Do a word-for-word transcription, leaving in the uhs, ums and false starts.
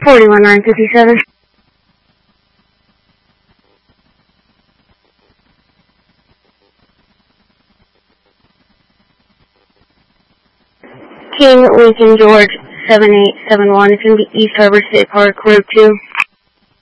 forty-one nine fifty-seven. King Lincoln George seven eight seven one. It's going to be East Harbor State Park, Road two.